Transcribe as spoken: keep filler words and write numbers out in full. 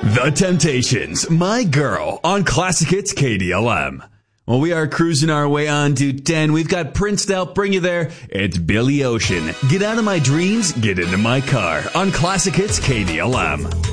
The Temptations, My Girl, on Classic Hits K D L M. Well, we are cruising our way on to ten. We've got Prince to help bring you there. It's Billy Ocean. Get out of my dreams, get into my car, on Classic Hits K D L M.